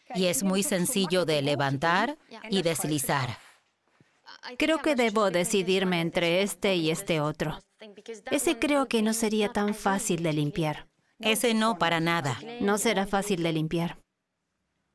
y es muy sencillo de levantar y deslizar. Creo que debo decidirme entre este y este otro. Ese creo que no sería tan fácil de limpiar. Ese no para nada. No será fácil de limpiar.